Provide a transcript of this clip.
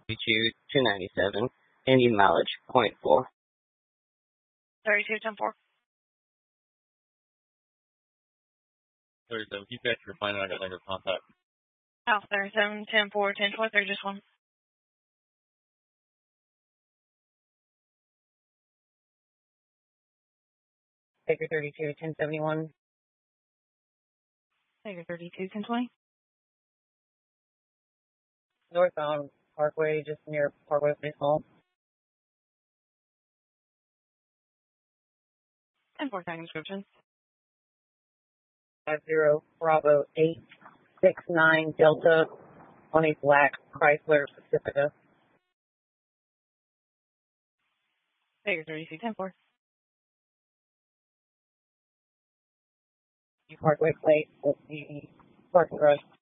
297, Indian mileage, .4. 3210-4. 37, keep that your fine, I got later contact. Alpha 37, 10-4, 10-4, just 1. Baker 32, 1071. Baker 32, 1020. Northbound Parkway, just near Parkway Baseball. 10-4, tag description. 50 Bravo 869 Delta on a black Chrysler Pacifica. Baker 32, 10-4. Parkway plate with the parking garage